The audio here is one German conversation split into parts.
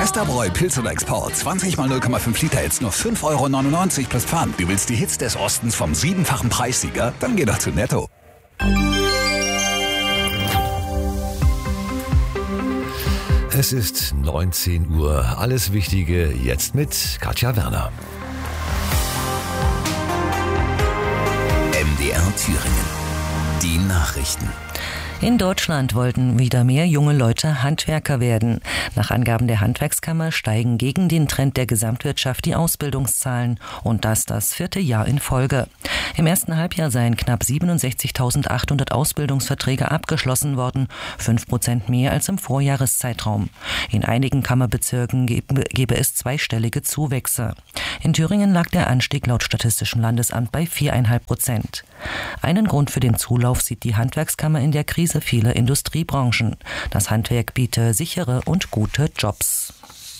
Westerbreu Pilz oder Export. 20 mal 0,5 Liter jetzt nur 5,99 € plus Pfand. Du willst die Hits des Ostens vom 7-fachen Preissieger? Dann geh doch zu Netto. Es ist 19 Uhr. Alles Wichtige jetzt mit Katja Werner. MDR Thüringen. Die Nachrichten. In Deutschland wollten wieder mehr junge Leute Handwerker werden. Nach Angaben der Handwerkskammer steigen gegen den Trend der Gesamtwirtschaft die Ausbildungszahlen und das 4. Jahr in Folge. Im ersten Halbjahr seien knapp 67.800 Ausbildungsverträge abgeschlossen worden, 5% mehr als im Vorjahreszeitraum. In einigen Kammerbezirken gebe es zweistellige Zuwächse. In Thüringen lag der Anstieg laut Statistischem Landesamt bei 4,5%. Einen Grund für den Zulauf sieht die Handwerkskammer in der Krise vieler Industriebranchen. Das Handwerk biete sichere und gute Jobs.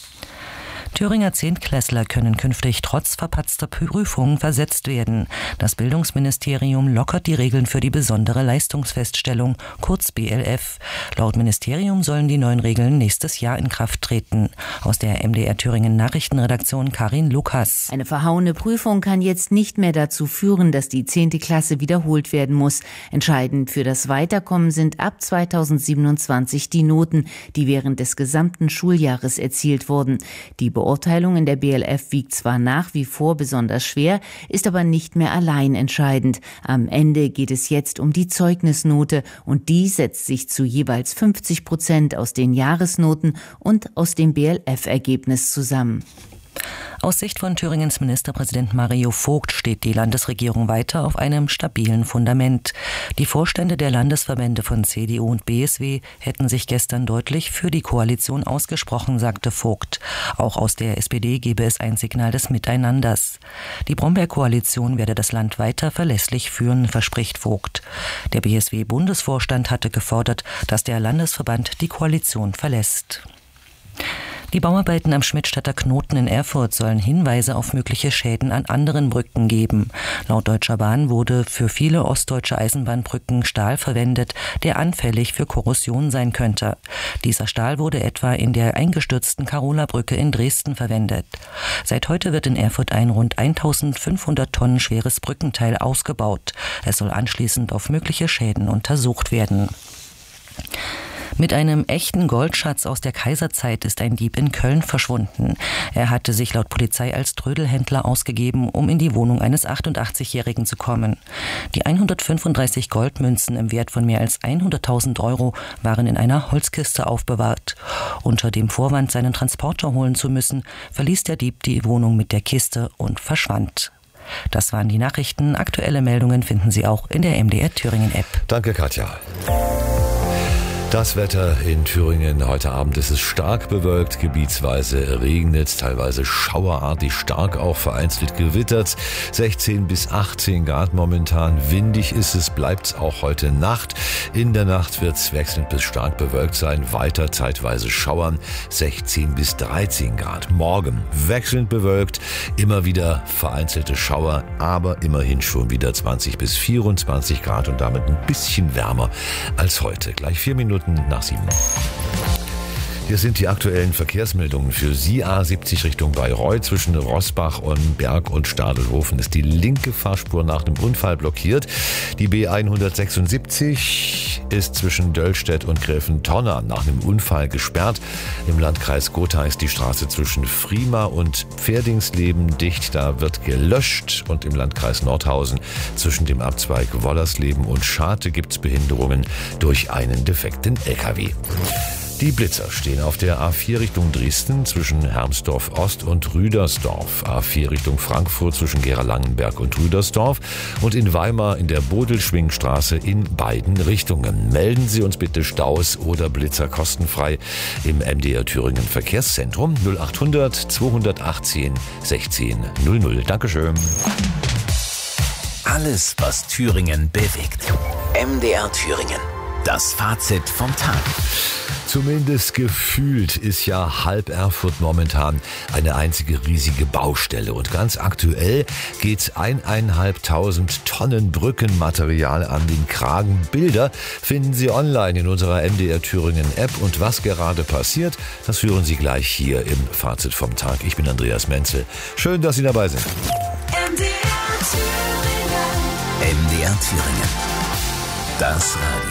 Thüringer Zehntklässler können künftig trotz verpatzter Prüfungen versetzt werden. Das Bildungsministerium lockert die Regeln für die besondere Leistungsfeststellung, kurz BLF. Laut Ministerium sollen die neuen Regeln nächstes Jahr in Kraft treten. Aus der MDR Thüringen Nachrichtenredaktion Karin Lukas. Eine verhauene Prüfung kann jetzt nicht mehr dazu führen, dass die 10. Klasse wiederholt werden muss. Entscheidend für das Weiterkommen sind ab 2027 die Noten, die während des gesamten Schuljahres erzielt wurden. Die Beurteilung in der BLF wiegt zwar nach wie vor besonders schwer, ist aber nicht mehr allein entscheidend. Am Ende geht es jetzt um die Zeugnisnote und die setzt sich zu jeweils 50% aus den Jahresnoten und aus dem BLF-Ergebnis zusammen. Aus Sicht von Thüringens Ministerpräsident Mario Vogt steht die Landesregierung weiter auf einem stabilen Fundament. Die Vorstände der Landesverbände von CDU und BSW hätten sich gestern deutlich für die Koalition ausgesprochen, sagte Vogt. Auch aus der SPD gebe es ein Signal des Miteinanders. Die Brombeer-Koalition werde das Land weiter verlässlich führen, verspricht Vogt. Der BSW-Bundesvorstand hatte gefordert, dass der Landesverband die Koalition verlässt. Die Bauarbeiten am Schmidtstädter Knoten in Erfurt sollen Hinweise auf mögliche Schäden an anderen Brücken geben. Laut Deutscher Bahn wurde für viele ostdeutsche Eisenbahnbrücken Stahl verwendet, der anfällig für Korrosion sein könnte. Dieser Stahl wurde etwa in der eingestürzten Karola-Brücke in Dresden verwendet. Seit heute wird in Erfurt ein rund 1500 Tonnen schweres Brückenteil ausgebaut. Es soll anschließend auf mögliche Schäden untersucht werden. Mit einem echten Goldschatz aus der Kaiserzeit ist ein Dieb in Köln verschwunden. Er hatte sich laut Polizei als Trödelhändler ausgegeben, um in die Wohnung eines 88-Jährigen zu kommen. Die 135 Goldmünzen im Wert von mehr als 100.000 € waren in einer Holzkiste aufbewahrt. Unter dem Vorwand, seinen Transporter holen zu müssen, verließ der Dieb die Wohnung mit der Kiste und verschwand. Das waren die Nachrichten. Aktuelle Meldungen finden Sie auch in der MDR Thüringen App. Danke, Katja. Das Wetter in Thüringen. Heute Abend ist es stark bewölkt, gebietsweise regnet, teilweise schauerartig stark auch vereinzelt gewittert. 16 bis 18 Grad momentan. Windig ist es, bleibt es auch heute Nacht. In der Nacht wird es wechselnd bis stark bewölkt sein, weiter zeitweise schauern. 16 bis 13 Grad. Morgen wechselnd bewölkt, immer wieder vereinzelte Schauer, aber immerhin schon wieder 20 bis 24 Grad und damit ein bisschen wärmer als heute. Gleich 4 Minuten nach 7. Hier sind die aktuellen Verkehrsmeldungen für Sie. A70 Richtung Bayreuth. Zwischen Rossbach und Berg und Stadelhofen ist die linke Fahrspur nach dem Unfall blockiert. Die B176 ist zwischen Döllstedt und Gräfentonna nach einem Unfall gesperrt. Im Landkreis Gotha ist die Straße zwischen Frima und Pferdingsleben dicht. Da wird gelöscht. Und im Landkreis Nordhausen zwischen dem Abzweig Wollersleben und Schate gibt es Behinderungen durch einen defekten LKW. Die Blitzer stehen auf der A4 Richtung Dresden zwischen Hermsdorf Ost und Rüdersdorf, A4 Richtung Frankfurt zwischen Gera-Langenberg und Rüdersdorf und in Weimar in der Bodelschwingstraße in beiden Richtungen. Melden Sie uns bitte Staus oder Blitzer kostenfrei im MDR Thüringen Verkehrszentrum 0800 218 16 00. Dankeschön. Alles, was Thüringen bewegt. MDR Thüringen. Das Fazit vom Tag. Zumindest gefühlt ist ja halb Erfurt momentan eine einzige riesige Baustelle. Und ganz aktuell geht's 1.500 Tonnen Brückenmaterial an den Kragen. Bilder finden Sie online in unserer MDR Thüringen App. Und was gerade passiert, das hören Sie gleich hier im Fazit vom Tag. Ich bin Andreas Menzel. Schön, dass Sie dabei sind. MDR Thüringen. Das Radio.